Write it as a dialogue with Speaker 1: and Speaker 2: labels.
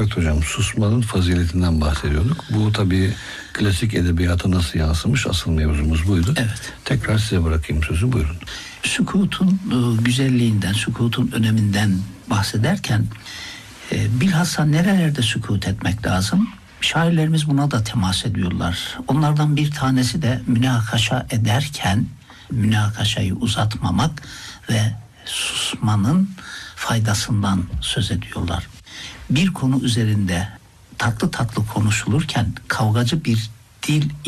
Speaker 1: Evet hocam, susmanın faziletinden bahsediyorduk. Bu tabii klasik edebiyata nasıl yansımış, asıl mevzumuz buydu.
Speaker 2: Evet.
Speaker 1: Tekrar size bırakayım sözü, buyurun.
Speaker 2: Sükutun güzelliğinden, sükutun öneminden bahsederken bilhassa nerelerde sükut etmek lazım? Şairlerimiz buna da temas ediyorlar. Onlardan bir tanesi de münakaşa ederken münakaşayı uzatmamak ve susmanın faydasından söz ediyorlar. Bir konu üzerinde tatlı tatlı konuşulurken kavgacı bir dil